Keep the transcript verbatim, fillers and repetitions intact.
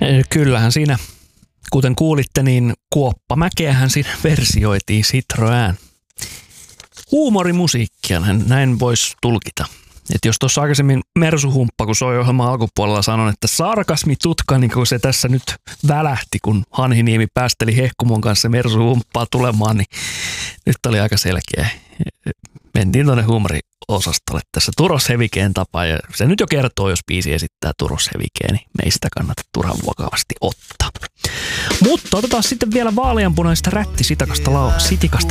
Kyllähän siinä, kuten kuulitte, niin Kuoppamäkeähän siinä versioitiin Citroën. Huumorimusiikkia, näin voisi tulkita. Et jos tuossa aikaisemmin Mersuhumppa, kun soi ohjelman alkupuolella, sanon, että sarkasmitutka, niin kun se tässä nyt välähti, kun Hanhiniemi päästeli Hehkumon kanssa Mersuhumppaa tulemaan, niin nyt oli aika selkeä. Mentiin tuonne huumoriosastolle tässä Turos Hevikeen tapaan, ja se nyt jo kertoo, jos biisi esittää Turos Hevikeen, niin me ei sitä kannata turhan vakavasti ottaa. Mutta otetaan sitten vielä vaaleanpunaista rätti sitikasta, lau- sitikasta